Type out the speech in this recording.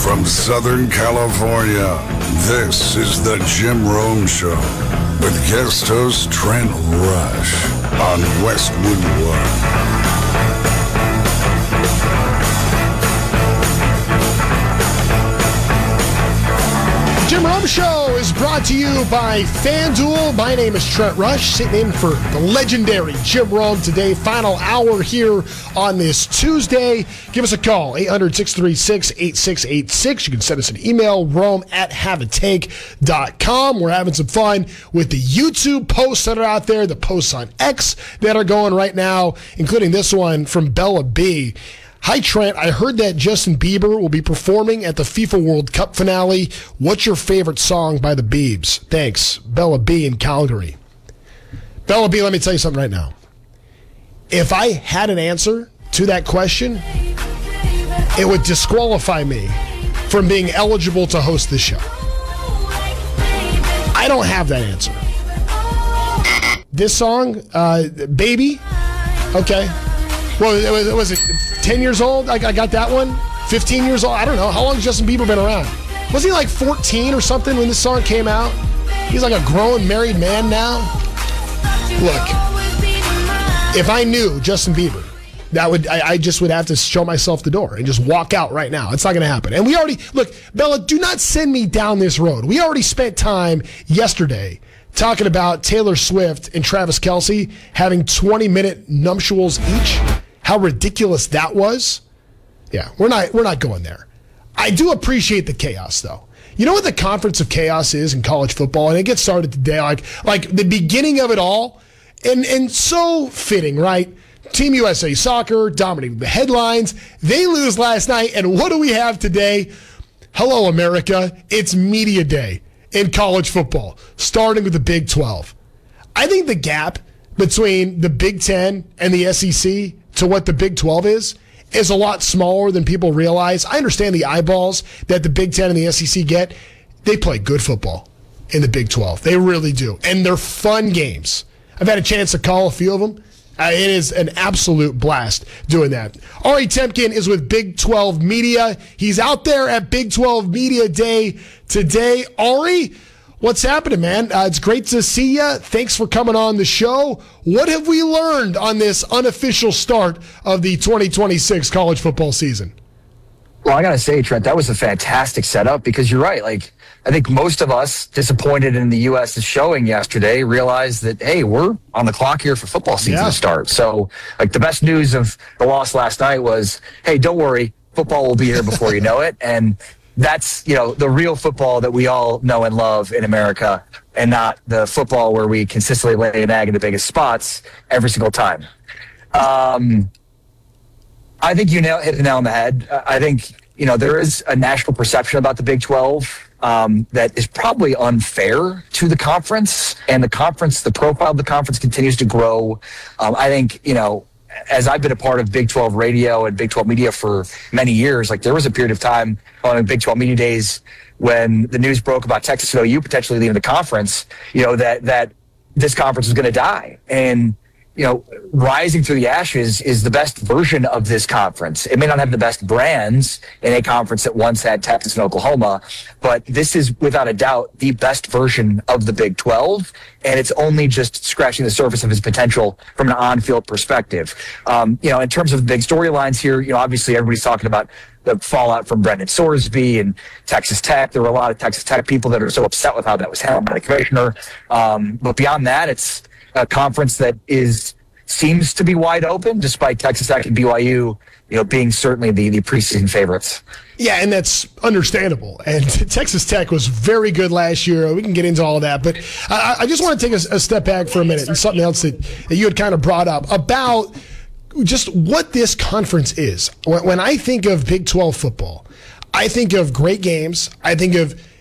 From Southern California, this is the Jim Rome Show with guest host Trent Rush on Westwood One. Jim Rome Show is brought to you by FanDuel. My name is Trent Rush, sitting in for the legendary Jim Rome today. Final hour here on this Tuesday. Give us a call, 800-636-8686. You can send us an email, rome@haveatake.com. We're having some fun with the YouTube posts that are out there, the posts on X that are going right now, including this one from Bella B. Hi, Trent. I heard that Justin Bieber will be performing at the FIFA World Cup finale. What's your favorite song by the Biebs? Thanks. Bella B in Calgary. Bella B, let me tell you something right now. If I had an answer to that question, it would disqualify me from being eligible to host this show. I don't have that answer. This song, Baby, okay. Well, was it 10 years old? I got that one. 15 years old? I don't know. How long has Justin Bieber been around? Was he like 14 or something when this song came out? He's like a grown, married man now. Look, if I knew Justin Bieber, I just would have to show myself the door and just walk out right now. It's not going to happen. And we already, look, Bella, do not send me down this road. We already spent time yesterday talking about Taylor Swift and Travis Kelce having 20-minute nuptials each. How ridiculous that was. Yeah, we're not going there. I do appreciate the chaos, though. You know what the conference of chaos is in college football? And it gets started today, like the beginning of it all, and so fitting, right? Team USA Soccer dominating the headlines. They lose last night, and what do we have today? Hello, America. It's Media Day in college football, starting with the Big 12. I think the gap between the Big 10 and the SEC to what the Big 12 is a lot smaller than people realize. I understand the eyeballs that the Big 10 and the SEC get. They play good football in the Big 12. They really do. And they're fun games. I've had a chance to call a few of them. It is an absolute blast doing that. Ari Temkin is with Big 12 Media. He's out there at Big 12 Media Day today. Ari, what's happening, man? It's great to see you. Thanks for coming on the show. What have we learned on this unofficial start of the 2026 college football season? Well, I got to say, Trent, that was a fantastic setup because you're right. Like, I think most of us disappointed in the U.S.'s showing yesterday realized that, hey, we're on the clock here for football season to start. So, like, the best news of the loss last night was, hey, don't worry, football will be here before you know it. And that's, you know, the real football that we all know and love in America, and not the football where we consistently lay an egg in the biggest spots every single time. I think you hit the nail on the head. I think, you know, there is a national perception about the Big 12 that is probably unfair to the conference, and the profile of the conference continues to grow. I think, you know, as I've been a part of Big 12 radio and Big 12 media for many years, like there was a period of time on Big 12 media days when the news broke about Texas and OU potentially leaving the conference, you know, that this conference was going to die. And, you know, rising through the ashes is the best version of this conference. It may not have the best brands in a conference that once had Texas and Oklahoma, but this is without a doubt the best version of the Big 12, and it's only just scratching the surface of its potential from an on-field perspective. You know, in terms of big storylines here, you know, obviously everybody's talking about the fallout from Brendan Sorsby and Texas Tech. There were a lot of Texas Tech people that are so upset with how that was handled by the commissioner. But beyond that, it's a conference that seems to be wide open, despite Texas Tech and BYU, you know, being certainly the preseason favorites. Yeah, and that's understandable. And Texas Tech was very good last year. We can get into all of that. But I just want to take a step back for a minute and something else that you had kind of brought up about just what this conference is. When I think of Big 12 football, I think of great games. I think of